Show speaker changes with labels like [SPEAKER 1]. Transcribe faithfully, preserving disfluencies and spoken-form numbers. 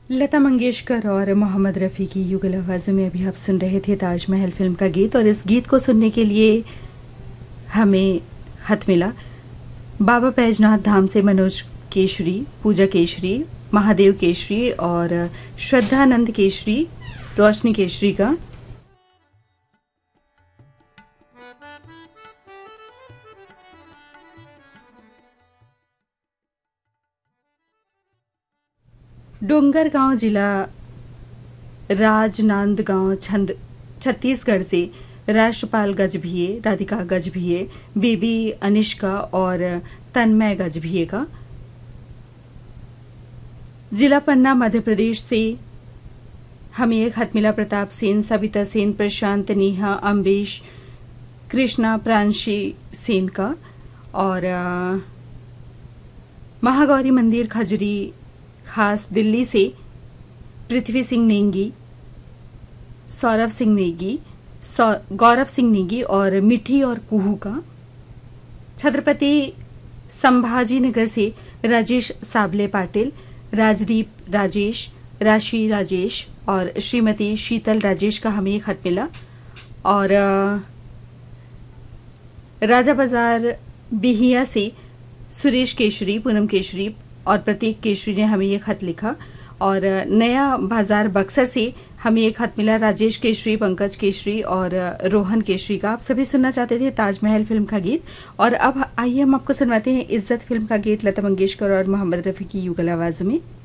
[SPEAKER 1] लता मंगेशकर और मोहम्मद रफ़ी की युगल आवाज़ों में अभी आप सुन रहे थे ताजमहल फिल्म का गीत। और इस गीत को सुनने के लिए हमें खत मिला बाबा बैजनाथ धाम से मनोज केशरी, पूजा केशरी, महादेव केशरी और श्रद्धानंद केशरी, रोशनी केशरी का। डोंगरगांव जिला राजनांदगांव छंद छत्तीसगढ़ से राष्ट्रपाल गजभिये, राधिका गजभिये, बेबी अनिष्का और तन्मय गजभिये का। जिला पन्ना मध्य प्रदेश से हमें एक खत मिला प्रताप सेन, सविता सेन, प्रशांत, नेहा, अम्बेश, कृष्णा, प्रांशी सेन का। और महागौरी मंदिर खजुरी खास दिल्ली से पृथ्वी सिंह नेगी, सौरभ सिंह नेगी, गौरव सिंह नेगी और मिठी और कुहू का। छत्रपति संभाजी नगर से राजेश साबले पाटिल, राजदीप राजेश, राशि राजेश और श्रीमती शीतल राजेश का हमें खत मिला। और राजा बाजार बिहिया से सुरेश केशरी, पूनम केशरी और प्रतीक केशरी ने हमें ये खत लिखा। और नया बाजार बक्सर से हमें एक खत मिला राजेश केशरी, पंकज केशरी और रोहन केशरी का। आप सभी सुनना चाहते थे ताजमहल फिल्म का गीत। और अब आइए हम आपको सुनवाते हैं इज्जत फिल्म का गीत लता मंगेशकर और मोहम्मद रफ़ी की युगल आवाज़ में।